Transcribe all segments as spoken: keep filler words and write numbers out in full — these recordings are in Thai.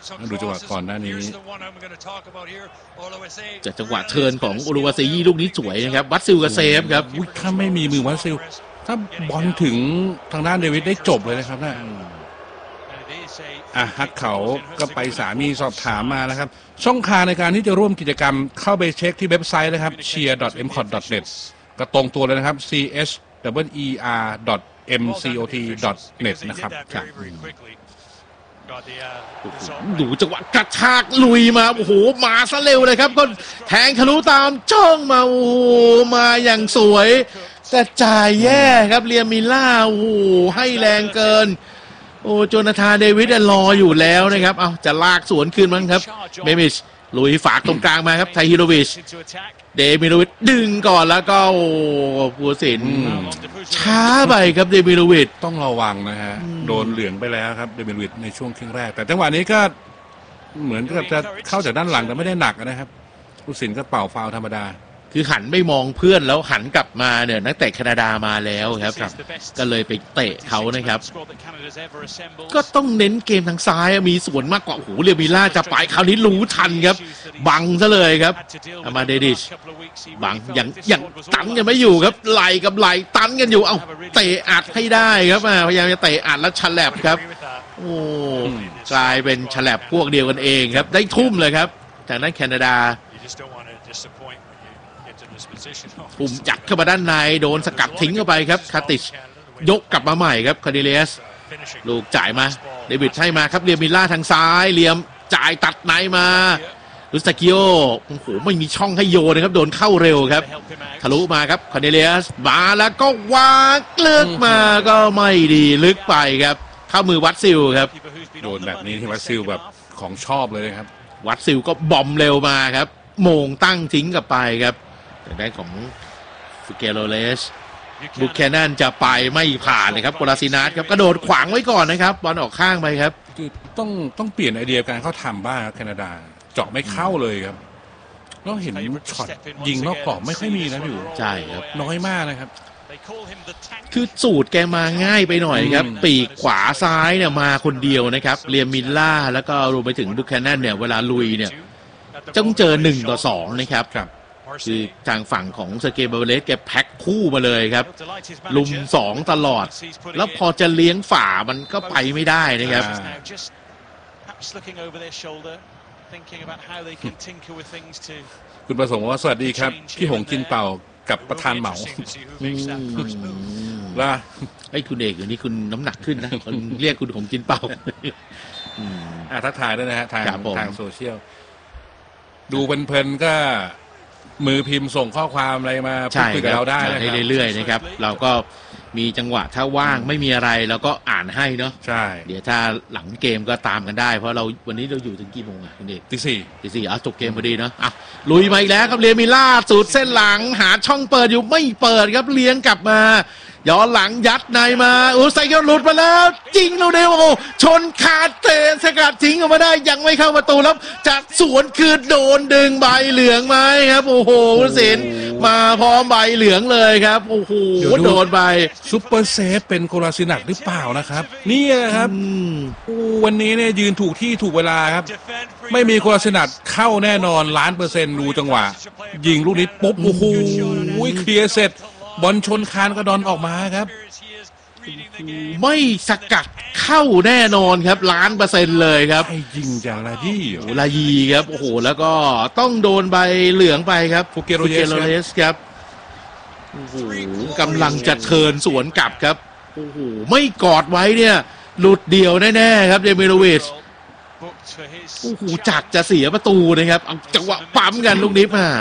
ดูจังหวะก่อนหน้านี้จากจังหวะเทิร์นของโอลูวาเซยี่ลูกนี้สวยนะครับวัดซิลกับเซฟครับถ้าไม่มีมือวัดซิลถ้าบอลถึงทางด้านเดวิดได้จบเลยนะครับนะอ่ะฮักเขาก็ไปสามีสอบถามมานะครับช่องทางในการที่จะร่วมกิจกรรมเข้าไปเช็คที่เว็บไซต์นะครับ เชียร์ ดอท เอ็ม คอท ดอท เน็ต ก็ตรงตัวเลยนะครับ ซี เอช ดับเบิล อี อาร์ ดอท เอ็ม ซี โอ ที ดอท เน็ต นะครับดูจังหวะกระชากลุยมาโอ้โหมาซะเร็วเลยครับก็แทงทะลุตามจ้องมาโอ้โหมาอย่างสวยแต่จ่ายแย่ครับเรียมิล่าโอ้โหให้แรงเกินโอ้โจนาธานเดวิดรออยู่แล้วนะครับเอาจะลากสวนคืนมั้งครับเมมิชลุยฝากตรงกลางมาครับไทฮิโรวิชเดมิโรวิชดึงก่อนแล้วก็โอ้ผู้สินช้าไปครับเดมิโรวิชต้องระวังนะฮะโดนเหลืองไปแล้วครับเดมิโรวิชในช่วงครึ่งแรกแต่จังหวะนี้ก็เหมือนกับจะเข้าจากด้านหลังแต่ไม่ได้หนักนะครับผู้สินก็เป่าฟาวล์ธรรมดาคือหันไม่มองเพื่อนแล้วหันกลับมาเนี่ยนักเตะแคนาดามาแล้วครับก็เลยไปเตะเขานะครับก็ต้องเน้นเกมทางซ้ายมีส่วนมากกว่าโอ้โหเรียมิล่าจะไปคราวนี้รู้ทันครับบังซะเลยครับอามาเดดิชบังอย่างอย่างตันยังไม่อยู่ครับไหลกับไหลตันกันอยู่เอาเตะอัดให้ได้ครับพยายามจะเตะอัดแล้วฉลับครับโอ้กลายเป็นฉลับพวกเดียวกันเองครับได้ทุ่มเลยครับจากนั้นแคนาดาปุ่มจัดเข้ามาด้านในโดนสกัดทิ้งเข้าไปครับคาติชยกกลับมาใหม่ครับคาร์ดิเลสลูกจ่ายมาเดวิดให้มาครับเรียมิล่าทางซ้ายเลียมจ่ายตัดในมาลุสตากิโอโอ้โหไม่มีช่องให้โยนนะครับโดนเข้าเร็วครับทะลุมาครับคาร์ดิเลสมาแล้วก็วางลึกมาก็ไม่ดีลึกไปครับเข้ามือวัดซิลครับโดนแบบนี้ที่วัดซิลแบบของชอบเลยครับวัดซิลก็บอมเร็วมาครับโมงตั้งทิ้งกลับไปครับแต่ได้ของฟิเกโรเลสบุคแคนนันจะไปไม่ผ่านเลยครับโกลาซินัสครับกระโดดขวางไว้ก่อนนะครับบอลออกข้างไปครับคือต้องต้องเปลี่ยนไอเดียการเข้าทำบ้างแคนาดาเจาะไม่เข้าเลยครับเราเห็นช็อตยิงนอกกรอบไม่ค่อยมีนะพี่อู๋ใช่ครับน้อยมากนะครับคือสูตรแกมาง่ายไปหน่อยครับปีกขวาซ้ายเนี่ยมาคนเดียวนะครับเรียมิลล่าแล้วก็รวมไปถึงบุคแคนนันเนี่ยเวลาลุยเนี่ยต้องเจอหนึ่งต่อสองนะครับคือทางฝั่งของเซเกย์ บาเบเลสแกแพ็คคู่มาเลยครับลุมสองตลอดแล้วพอจะเลี้ยงฝ่ามันก็ไปไม่ได้นะครับคุณประสงค์ว่าสวัสดีครับพี่หงกินเป่ากับประธานเหมาล่ะไอ้คุณเอกเดี๋ยวนี้คุณน้ำหนักขึ้นนะคนเรียกคุณหงกินเป่าอ่าทักทายด้วยนะฮะทางทางโซเชียลดูเพลินๆก็มือพิมพ์ส่งข้อความอะไรมาพูดคุยกับเราได้นะครับเรื่อยๆนะครับเราก็มีจังหวะถ้าว่างไม่มีอะไรเราก็อ่านให้เนาะใช่เดี๋ยวถ้าหลังเกมก็ตามกันได้เพราะเราวันนี้เราอยู่ถึงกี่โมงอ่ะคุณเอกตีสี่ตีสี่อ่ะจบเกมพอดีเนาะอ่ะลุยมาอีกแล้วครับเรียมิล่าสูดเส้นหลังหาช่องเปิดอยู่ไม่เปิดครับเลี้ยงกลับมาย้อนหลังยัดในมาโอ้ไซเคิลหลุดมาแล้วจริงเราเดียวโอ้ชนขาดเตะสกัดทิ้งออกมาได้ยังไม่เข้าประตูแล้วจัดสวนคืนโดนดึงใบเหลืองไหมครับโอ้โหผู้สินมาพร้อมใบเหลืองเลยครับโอ้โหโดนใบซุปเปอร์เซฟเป็นโกลาซินักหรือเปล่านะครับนี่นะครับวันนี้เนี่ยยืนถูกที่ถูกเวลาครับไม่มีโกลาซินักเข้าแน่นอนล้านเปอร์เซ็นต์ดูจังหวะยิงลูกนี้ปุ๊บโอ้โหเคลียร์เสร็จบอลชนคานกระดอนออกมาครับไม่สกัดเข้าแน่นอนครับล้านเปอร์เซ็นต์เลยครับให้ยิงจากลายีลายีครับโอ้โหแล้วก็ต้องโดนใบเหลืองไปครับฟูเกโรเลสครับโอ้โหกำลังจะเทิร์นสวนกลับครับโอ้โหไม่กอดไว้เนี่ยหลุดเดี่ยวแน่ๆครับเดมิโรวิชโอ้โหจักจะเสียประตูนะครับเอาจังหวะปั๊มกันลูกนี้มา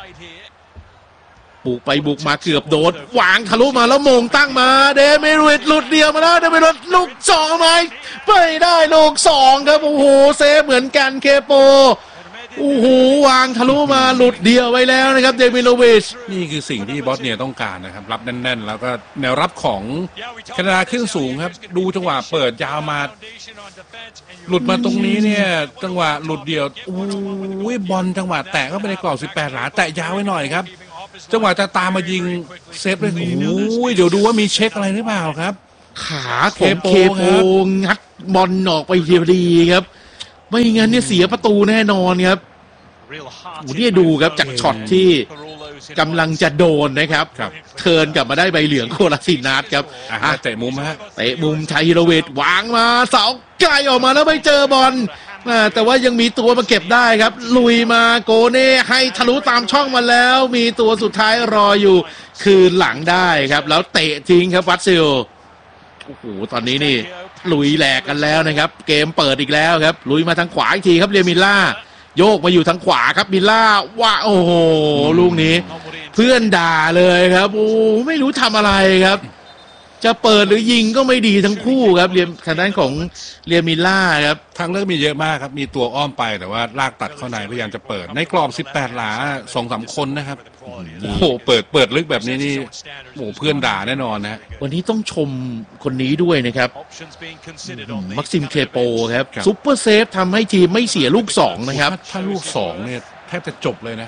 บุกไปบุกมาเกือบโดนวางทะลุมาแล้วมงตั้งมาเดมิโรวิชหลุดเดียวมาแล้วเดมิโรวิชลูกสองไหมไปได้ลูกสองครับโอ้โหเซฟเหมือนกันเคโปโอ้โหวางทะลุมาหลุดเดียวไว้แล้วนะครับเดมิโรวิชนี่คือสิ่งที่บอสเนียต้องการนะครับรับแน่นๆแล้วก็แนวรับของแคนาดาขึ้นสูงครับดูจังหวะเปิดยาวมาหลุดมาตรงนี้เนี่ยจังหวะหลุดเดียวโอ้ยบอลจังหวะแตะเข้าไปในกรอบสิบแปดหลาแตะยาวไว้หน่อยครับจังหวะจะตามมายิงเซฟเลยโอ้ยเดี๋ยวดูว่ามีเช็คอะไรหรือเปล่าครับขาของเคโปงัดบอลออกไปเดียวดีครับไม่งั้นเนี่ยเสียประตูแน่นอนครับโอ้เนี่ยดูครับจากช็อตที่กำลังจะโดนนะครับครับเทิร์นกลับมาได้ใบเหลืองโคลาสินัสครับอ่ะอ่ะเตะมุมฮะเตะมุมชัยฮิโรเวตวางมาเสาไกลออกมาแล้วไม่เจอบอลอ่าแต่ว่ายังมีตัวมาเก็บได้ครับ ลุยมาโกเน่ให้ทะลุตามช่องมาแล้ว มีตัวสุดท้ายรออยู่คืนหลังได้ครับ แล้วเตะทิ้งครับวัตซิลโอ้โหตอนนี้นี่ลุยแหลกกันแล้วนะครับ เกมเปิดอีกแล้วครับ ลุยมาทางขวาอีกทีครับเรียมิลล่าโยกมาอยู่ทางขวาครับมิลล่าว่าโอ้โหลูกนี้ เพื่อนด่าเลยครับโอ้ไม่รู้ทำอะไรครับ จะเปิดหรือยิงก็ไม่ดีทั้งคู่ครับเรียมทางด้านของเรียมิลล่าครับทางเลือกมีเยอะมากครับ มีตัวอ้อมไปแต่ว่าลากตัดเข้าในพยายามจะเปิดในกรอบสิบแปดหลา สองสาม คนนะครับโอ้โหเปิดเปิดลึกแบบนี้นี่โอ้โหเพื่อนด่าแน่นอนนะวันนี้ต้องชมคนนี้ด้วยนะครับมักซิมเคโปครับครับซุปเปอร์เซฟทำให้ทีมไม่เสียลูกสองนะครับถ้าถ้าลูกสองเนี่ยแทบจะจบเลยนะ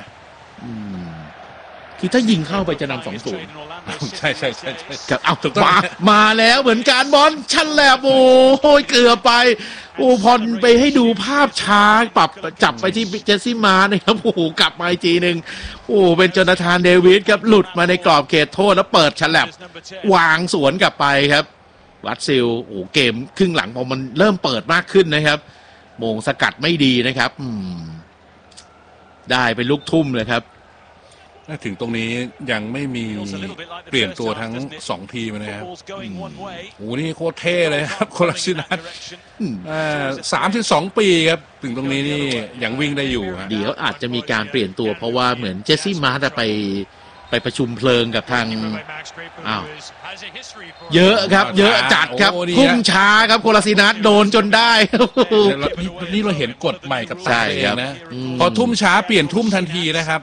คือถ้ายิงเข้าไปจะนำสองศูนย์ใช่ใช่ใช่ใช่ครับเอาถูกต้องมามาแล้วเหมือนการบอลชันแหลบโอ้โหเกือบไป โอ้พอไปให้ดูภาพช้าปรับจับไปที่เจสซี่มานะครับโอ้โหกลับมาอีกทีหนึ่งโอ้เป็นโจนาธานเดวิดครับหลุดมาในกรอบเขตโทษแล้วเปิดฉลับวางสวนกลับไปครับวัตซิลโอ้เกมครึ่งหลังพอมันเริ่มเปิดมากขึ้นนะครับโมงสกัดไม่ดีนะครับอืมได้เป็นลูกทุ่มเลยครับถึงตรงนี้ยังไม่มีเปลี่ยนตัวทั้งสองทีมนะครับโอ้โหนี่โคตรเท่เลยครับโคลาชินัสสามสิบสองปีครับถึงตรงนี้นี่ยังวิ่งได้อยู่ฮะเดี๋ยวอาจจะมีการเปลี่ยนตัวเพราะว่าเหมือนเจสซี่มาร์ตไปไปประชุมเพลิงกับทางอ้าวเยอะครับ เยอะจัดครับโอ้นี่พุ่งช้าครับโคลาซินัสโดนจนได้แล้วนี่นี่เราเห็นกฎใหม่กับตาใช่เอครังบนะอืมพอทุ่มช้าเปลี่ยนทุ่มทันทีนะครับ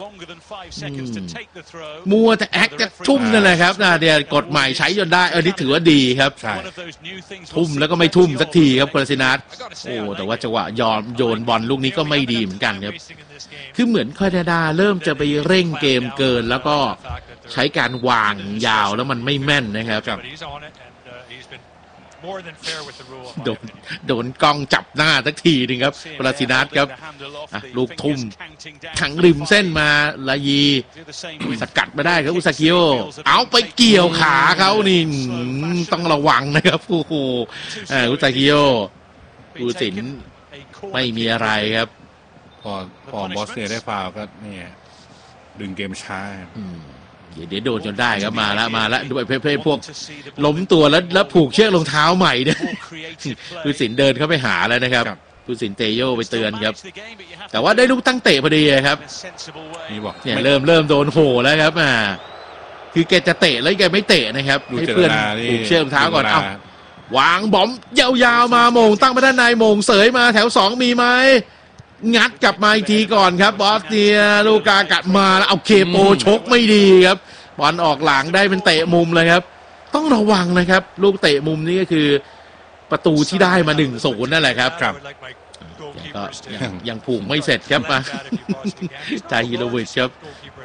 มัวแต่แอคจะทุ่มนั่นแหละครับนะเดี๋ยวกฎใหม่ใช้จนได้เออนี่ถือว่าดีครับใช่ทุ่มแล้วก็ไม่ทุ่มสักทีครับโคลาซินัสโอ้แต่ว่าจังหวะยอมโยนบอลลูกนี้ก็ไม่ดีเหมือนกันครับคือเหมือนแคนาดาเริ่มจะไปเร่งเกมเกินแล้วก็ใช้การวางยาวแล้วมันไม่แม่นนะครับ โดนโดนกล้องจับหน้าสักทีหนึงครับปราซินัสครับอ่ะลูกทุ่มทั้งริมเส้นมาลายีสกัดมาได้ครับอุซากิโอเอาไปเกี่ยวขาเขานี่อืมต้องระวังนะครับโอ้โหอ่าอุซากิโอผู้สินไม่มีอะไรครับพอพอบอสเนียได้ฟาวล์ก็เนี่ยดึงเกมช้าอืมเดี๋ยวเดี๋ยวโดนจนได้ครับมาแล้วมาแล้วด้วยเพศพวกล้มตัวแล้วแล้วผูกเชือกรองเท้าใหม่เนี่ยผู้สินเดินเข้าไปหาแล้วนะครับผู้สินเตโยไปเตือนครับแต่ว่าได้ลูกตั้งเตะพอดีครับนี่บอกเนี่ยเริ่มเริ่มโดนโหแล้วครับอ่าคือแกจะเตะแล้วแกไม่เตะนะครับดูให้เจตเพื่อนนานี่ผูกเชือกรองเท้าก่อนดูจตเอ้าวางบอมยาวๆมาโมงตั้งไปด้านในโมงเสยมาแถวสองมีไหมงัดกลับมาอีกทีก่อนครับบอสเนียลูกากัดมาแล้วเอาเคโปชกไม่ดีครับบอลออกหลังได้เป็นเตะมุมเลยครับ ต้องระวังนะครับ ลูกเตะมุมนี่ก็คือประตูที่ได้มาหนึ่งศูนย์นั่นแหละครับครับก็ยังยังผูกไม่เสร็จครับมาใจฮิโรวิชครับ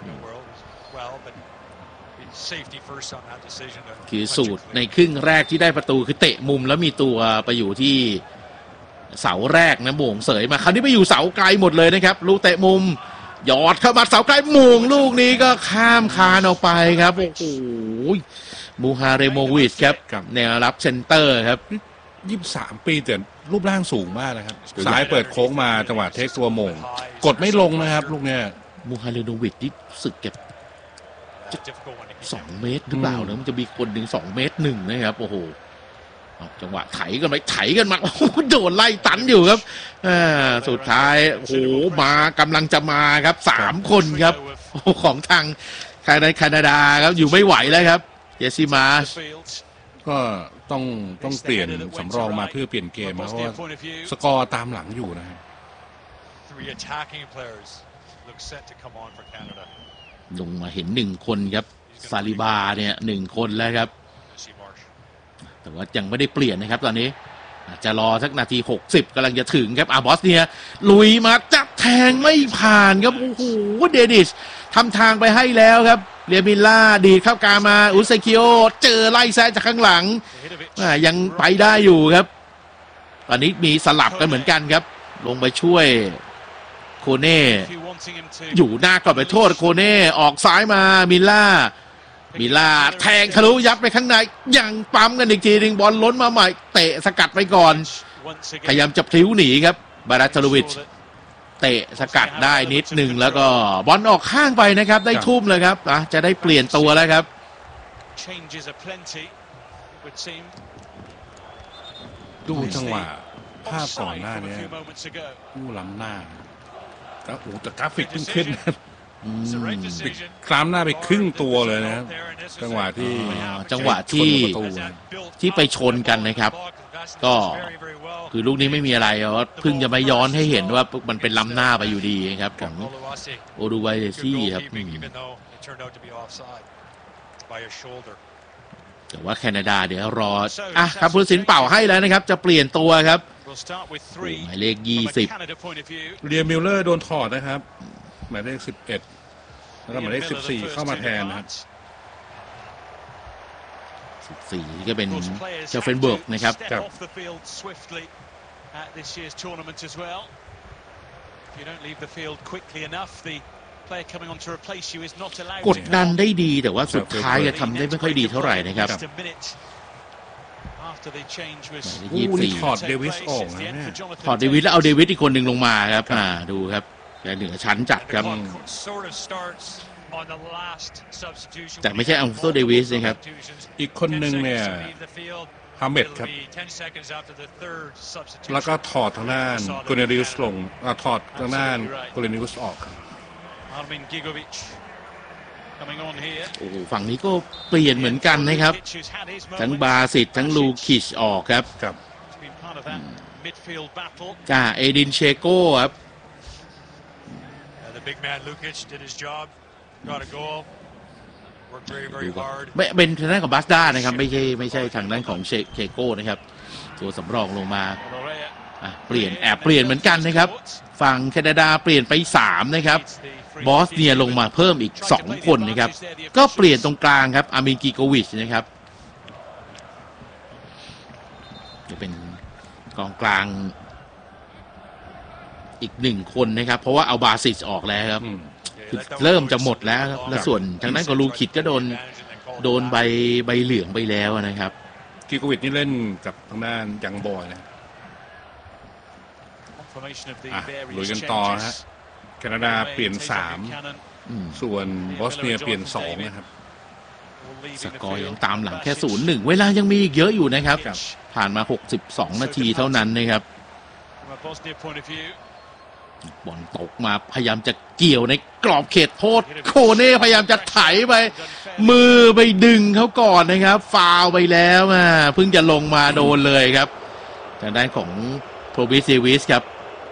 คือสูตรในครึ่งแรกที่ได้ประตูคือเตะมุมแล้วมีตัวไปอยู่ที่เสาแรกนะโมงเสยมาคราวนี้ไปอยู่เสาไกลหมดเลยนะครับลูกเตะมุมหยอดเข้ามาเสาไกลโมงลูกนี้ก็ข้ามคานออกไปครับโอ้โหมูฮาเรโมวิชครับแนวรับเซนเตอร์ครับยี่สิบสามปีแต่รูปร่างสูงมากนะครับซ้ายเปิดโค้งมาจังหวะเทคตัวโมงกดไม่ลงนะครับลูกเนี้ยมูฮาเรโมวิชนี่สึกเก็บสองเมตรหรือเปล่านะมันจะมีคนหนึ่งสองเมตรหนึ่งนะครับโอ้โหจังหวะไถกันไปไถกันมาโอ้โหโดนไล่ตันอยู่ครับสุดท้ายโอ้โหมากำลังจะมาครับสามคนครับของทางทางในแคนาดาครับอยู่ไม่ไหวแล้วครับเจสซี่มาร์ชก็ต้องต้องเปลี่ยนสำรองมาเพื่อเปลี่ยนเกมเพราะว่าสกอร์ตามหลังอยู่นะฮะลงมาเห็นหนึ่งคนครับซาลิบาเนี่ยหนึ่งคนแล้วครับแต่ว่ายังไม่ได้เปลี่ยนนะครับตอนนี้อาจจะรอสักนาทีหกสิบกำลังจะถึงครับอาบอสเนียลุยมาจับแทงไม่ผ่านครับโอ้โหเดนิสทำทางไปให้แล้วครับเรียมิลล่าดีดเข้ากลางมาอุซากิโอเจอไล่แซะจากข้างหลังยังไปได้อยู่ครับตอนนี้มีสลับกันเหมือนกันครับลงไปช่วยโคเน่อยู่หน้ากรอบไปโทษโคเน่ออกซ้ายมามิลล่ามิลล่าแทงทะลุยัดไปข้างในยังปั๊มกันอีกทีหนึ่งบอลล้นมาใหม่เตะสกัดไปก่อนพยายามจะพลิ้วหนีครับบาราตโลวิชเตะสกัดได้นิดหนึ่งแล้วก็บอลออกข้างไปนะครับได้ทุ่มเลยครับอ่ะจะได้เปลี่ยนตัวแล้วครับดูจังหวะภาพก่อนหน้านี้ผู้ล้ำหน้าก็โอ้แต่กราฟิกขึ้นขึ้นคล้ำหน้าไปครึ่งตัวเลยนะครับจังหวะที่จังหวะที่ที่ไปชนกันนะครับก็คือลูกนี้ไม่มีอะไรเพิ่งจะมาย้อนให้เห็นว่ามันเป็นล้ำหน้าไปอยู่ดีครับของโอดูไวเดซี่ครับแต่ว่าแคนาดาเดี๋ยวรออ่ะครับผู้ตัดสินเป่าให้แล้วนะครับจะเปลี่ยนตัวครับหมายเลขยี่สิบเรียมิลเลอร์โดนถอดนะครับหมายเลขสิบเอ็ดแล้วก็หมายเลขสิบสี่เข้ามาแทนนะครับสิบสี่ก็เป็นเจฟเฟนเบิร์กนะครับกดดันได้ดีแต่ว่าสุดท้ายจะทำได้ไม่ค่อยดีเท่าไหร่นะครับยี่สิบสี่ถอดเดวิสออกนะเนี่ยถอดเดวิสแล้วเอาเดวิสอีกคนหนึ่งลงมาครับอ่าดูครับแกเหนือชั้นจัดครับแต่ไม่ใช่อัลโตเดวิสนะครับอีกคนหนึ่งเนี่ยฮาเมดครับแล้วก็ถอดทางด้านโกเนริอุสลงถอดทางด้านโกเนริอุสออกโอ้ฝั่งนี้ก็เปลี่ยนเหมือนกันนะครับทั้งบาสิตทั้งลูคิชออกครับครับจ้าเอดินเชโก้ครับไม่เป็นทางด้านของบาสด้านะครับไม่ใช่ไม่ใช่ทางด้านของเชโก้นะครับตัวสำรองลงมาเปลี่ยนแอบเปลี่ยนเหมือนกันนะครับฝั่งแคนาดาเปลี่ยนไปสามนะครับบอสเนียลงมาเพิ่มอีกสองคนนะครับก็เปลี่ยนตรงกลางครับอามินกิโกวิชนะครับจะเป็นกองกลางอีกหนึ่งคนนะครับเพราะว่าเอาบาซิสออกแล้วครับเริ่มจะหมดแล้วครับและส่วนทางนั้นก็ลูคิดก็โดนโดนใบใบเหลืองไปแล้วนะครับกิโกวิชนี่เล่นกับทางด้านยังบอยนะอ่ะลุยกันต่อฮะแคนาดาเปลี่ยนสามส่วนบอสเนียเปลี่ยนสองนะครับสกอร์ยังตามหลังแค่ศูนย์หนึ่งเวลายังมีอีกเยอะอยู่นะครับผ่านมาหกสิบสองนาทีเท่านั้นนะครับบอลตกมาพยายามจะเกี่ยวในกรอบเขตโทษโคเน่พยายามจะไถไปมือไปดึงเขาก่อนนะครับฟาวไปแล้วมาเพิ่งจะลงมาโดนเลยครับทางด้านของโพรบิสเซวิสครับ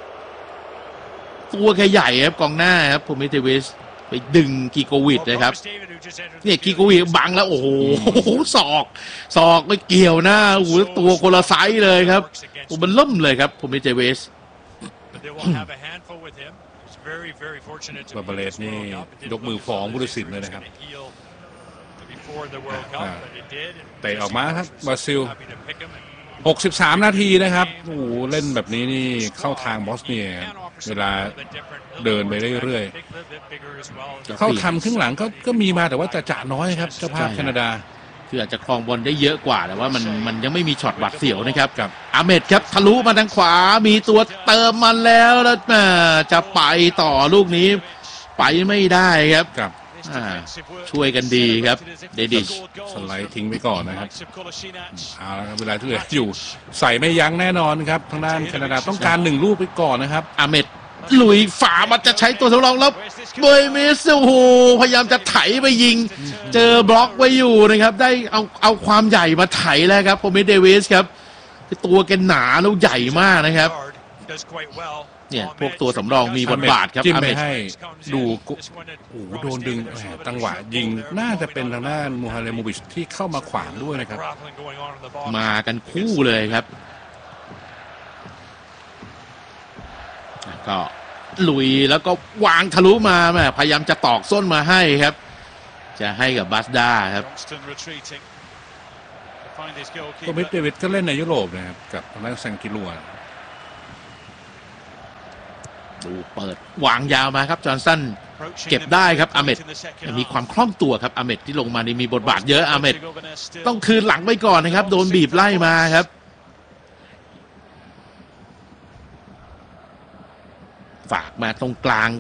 ตัวแค่ใหญ่ครับกองหน้าครับโพรบิสเซวิสไปดึงกิโกวิชนะครับเนี่ยกิโกวิชบังแล้วโอ้โหศอกศอกไปเกี่ยวหน้าโอ้โหตัวคนละไซส์เลยครับโอ้มันล่มเลยครับโพรบิสเซวิสบาบาเลสนี่ยกมือฟ้องผู้ตัดสินเลยนะครับเตะออกมาครับบราซิลหกสิบสามนาทีนะครับโอ้โหเล่นแบบนี้นี่เข้าทางบอสเนียเวลาเดินไปเรื่อยๆเข้าทำครึ่งหลังก็ก็มีมาแต่ว่าจะจะน้อยครับเจ้าภาพแคนาดาคืออาจจะครองบอลได้เยอะกว่าแต่ว่ามันมันยังไม่มีช็อตหวัดเสียวนะครับกับอาเมดครับทะลุมาทางขวามีตัวเติมมันแล้วแล้วจะไปต่อลูกนี้ไปไม่ได้ครับครับช่วยกันดีครับเดดิชสไลด์ทิ้งไปก่อนนะครับเอาละครับเวลาที่เหลืออยู่ใส่ไม่ยั้งแน่นอนครับทางด้านแคนาดาต้องการหนึ่งลูกไปก่อนนะครับอาเมดลุยฝามันจะใช้ตัวสำรองแล้วเบย์เมสโอ้โหพยายามจะไถไปยิงเจอบล็อกไว้อยู่นะครับได้เอาเอาความใหญ่มาไถแล้วครับโพมิเดวิสครับตัวแกหนาแล้วใหญ่มากนะครับเนี่ยพวกตัวสำรองมีบทบาทครับจิ้มไปให้ดูโอ้โหโดนดึงจังหวะยิงน่าจะเป็นทางด้านมูฮาเลมูบิชที่เข้ามาขวางด้วยนะครับมากันคู่เลยครับก็ลุยแล้วก็วางทะลุมาแม่พยายามจะตอกส้นมาให้ครับจะให้กับบาสด้าครับโทมิสเดวิดก็เล่นในยุโรปนะครับกับทางด้านแซงกิลัวดูเปิดวางยาวมาครับจอห์นสันเก็บได้ครับอาเมดมีความคล่องตัวครับอาเมดที่ลงมานี่มีบทบาทเยอะอาเมดต้องคืนหลังไปก่อนนะครับโดนบีบไล่มาครับฝากมาตรงกลาง